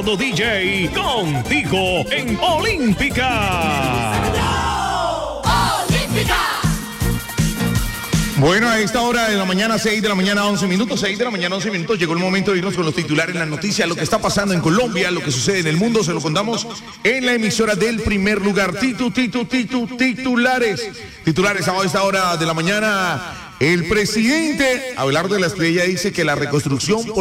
Ricardo DJ, contigo en Olímpica. Bueno, a esta hora de la mañana, 6 de la mañana, 11 minutos, 6 de la mañana, 11 minutos, llegó el momento de irnos con los titulares, las noticias, lo que está pasando en Colombia, lo que sucede en el mundo, se lo contamos en la emisora del primer lugar. Titulares a esta hora de la mañana. El presidente Abelardo de la Espriella dice que la reconstrucción